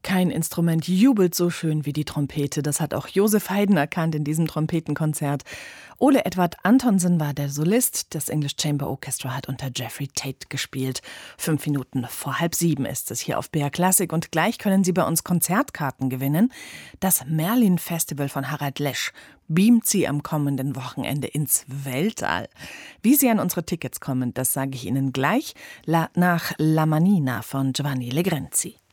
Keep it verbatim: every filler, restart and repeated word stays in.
Kein Instrument jubelt so schön wie die Trompete. Das hat auch Joseph Haydn erkannt in diesem Trompetenkonzert. Ole Edward Antonsen war der Solist. Das English Chamber Orchestra hat unter Jeffrey Tate gespielt. Fünf Minuten vor halb sieben ist es hier auf B R Classic. Und gleich können Sie bei uns Konzertkarten gewinnen. Das Merlin-Festival von Harald Lesch beamt Sie am kommenden Wochenende ins Weltall. Wie Sie an unsere Tickets kommen, das sage ich Ihnen gleich La- nach La Manina von Giovanni Legrenzi.